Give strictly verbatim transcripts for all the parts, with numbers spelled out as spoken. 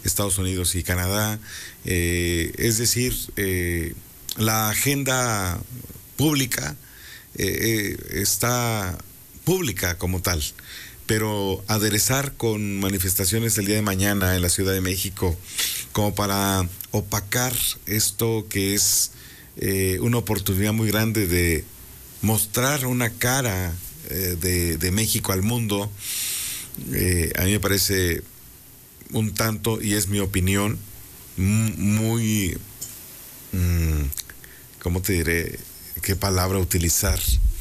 Estados Unidos y Canadá. Eh, es decir, eh, la agenda pública eh, eh, está pública como tal, pero aderezar con manifestaciones el día de mañana en la Ciudad de México como para opacar esto que es eh, una oportunidad muy grande de mostrar una cara eh, de, de México al mundo, eh, a mí me parece un tanto, y es mi opinión, muy, mmm, ¿cómo te diré? ¿Qué palabra utilizar?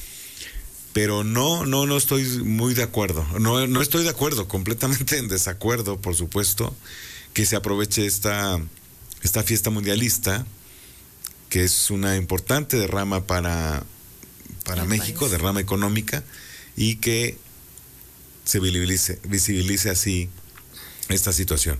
Pero no, no, no estoy muy de acuerdo. No, no estoy de acuerdo, completamente en desacuerdo, por supuesto, que se aproveche esta, esta fiesta mundialista, que es una importante derrama para, para México, país. derrama económica, y que se visibilice, visibilice así esta situación.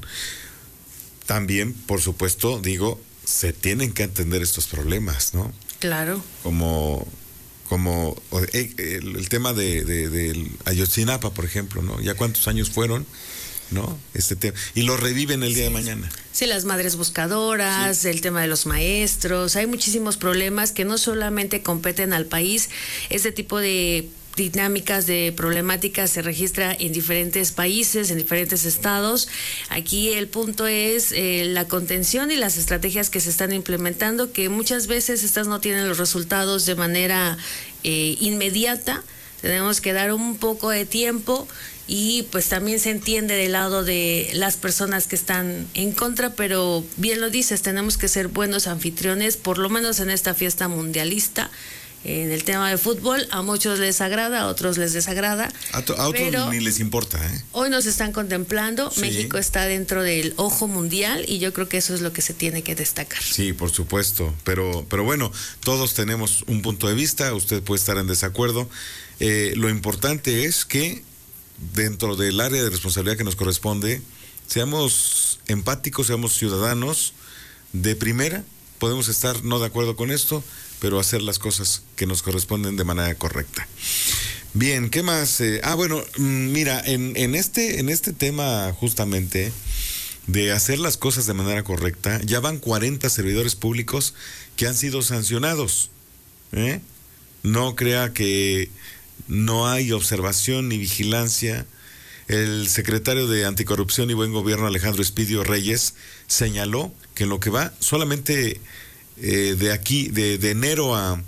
También, por supuesto, digo, se tienen que entender estos problemas, ¿no? Claro. Como... como el, el tema de, de, de Ayotzinapa, por ejemplo, ¿no? Ya cuántos años fueron, ¿no? Este tema, y lo reviven el día de mañana. Sí, las madres buscadoras, sí. El tema de los maestros, hay muchísimos problemas que no solamente competen al país, este tipo de dinámicas de problemáticas se registra en diferentes países, en diferentes estados. Aquí el punto es eh, la contención y las estrategias que se están implementando, que muchas veces estas no tienen los resultados de manera eh, inmediata. Tenemos que dar un poco de tiempo y pues también se entiende del lado de las personas que están en contra, pero bien lo dices, tenemos que ser buenos anfitriones, por lo menos en esta fiesta mundialista. En el tema de fútbol, a muchos les agrada, a otros les desagrada. A, to, a otros ni les importa, ¿eh? Hoy nos están contemplando, sí. México está dentro del ojo mundial y yo creo que eso es lo que se tiene que destacar. Sí, por supuesto, pero, pero bueno, todos tenemos un punto de vista, usted puede estar en desacuerdo. Eh, lo importante es que dentro del área de responsabilidad que nos corresponde, seamos empáticos, seamos ciudadanos de primera. Podemos estar no de acuerdo con esto, pero hacer las cosas que nos corresponden de manera correcta. Bien, ¿qué más? Eh, ah, bueno, mira, en, en, este, en este tema justamente de hacer las cosas de manera correcta, ya van cuarenta servidores públicos que han sido sancionados. ¿eh? No crea que no hay observación ni vigilancia. El secretario de Anticorrupción y Buen Gobierno, Alejandro Espidio Reyes, señaló que en lo que va solamente eh, de aquí, de, de enero a,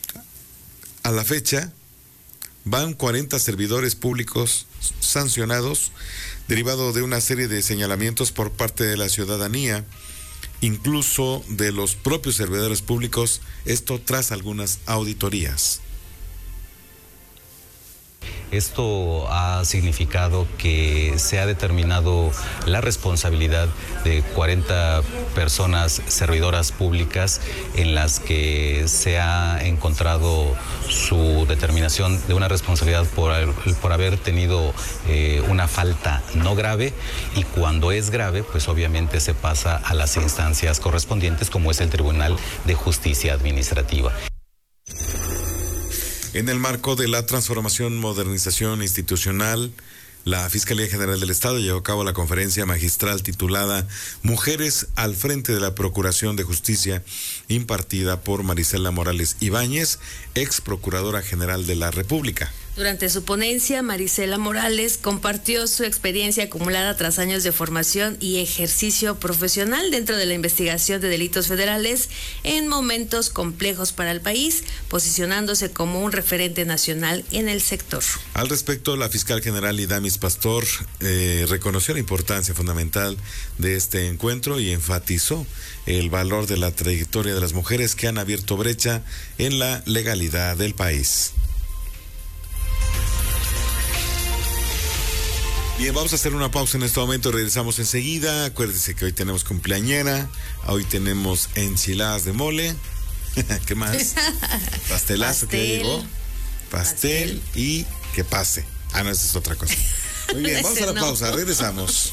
a la fecha, van cuarenta servidores públicos sancionados, derivado de una serie de señalamientos por parte de la ciudadanía, incluso de los propios servidores públicos, esto tras algunas auditorías. Esto ha significado que se ha determinado la responsabilidad de cuarenta personas servidoras públicas en las que se ha encontrado su determinación de una responsabilidad por, por haber tenido eh, una falta no grave, y cuando es grave, pues obviamente se pasa a las instancias correspondientes, como es el Tribunal de Justicia Administrativa. En el marco de la transformación, modernización institucional, la Fiscalía General del Estado llevó a cabo la conferencia magistral titulada Mujeres al frente de la Procuración de Justicia, impartida por Marisela Morales Ibáñez, ex Procuradora General de la República. Durante su ponencia, Marisela Morales compartió su experiencia acumulada tras años de formación y ejercicio profesional dentro de la investigación de delitos federales en momentos complejos para el país, posicionándose como un referente nacional en el sector. Al respecto, la fiscal general Idamis Pastor eh, reconoció la importancia fundamental de este encuentro y enfatizó el valor de la trayectoria de las mujeres que han abierto brecha en la legalidad del país. Bien, vamos a hacer una pausa en este momento, regresamos enseguida. Acuérdense que hoy tenemos cumpleañera, hoy tenemos enchiladas de mole. ¿Qué más? Pastelazo. Pastel. Que llegó. Pastel, Pastel y que pase. Ah, no, esa es otra cosa. Muy bien, vamos a la no. pausa, regresamos.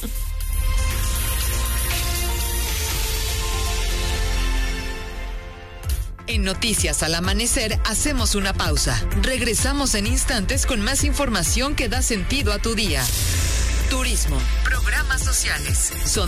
En Noticias al Amanecer hacemos una pausa. Regresamos en instantes con más información que da sentido a tu día. Turismo, programas sociales, son